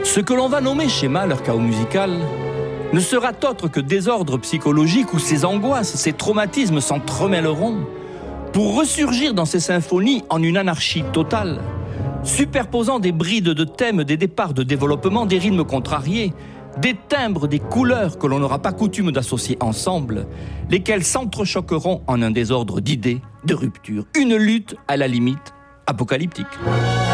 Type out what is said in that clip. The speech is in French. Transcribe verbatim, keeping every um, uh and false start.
Ce que l'on va nommer schéma, leur chaos musical, ne sera autre que désordre psychologique où ces angoisses, ces traumatismes s'entremêleront pour ressurgir dans ces symphonies en une anarchie totale, superposant des brides de thèmes, des départs de développement, des rythmes contrariés, des timbres, des couleurs que l'on n'aura pas coutume d'associer ensemble, lesquels s'entrechoqueront en un désordre d'idées, de ruptures, une lutte à la limite apocalyptique.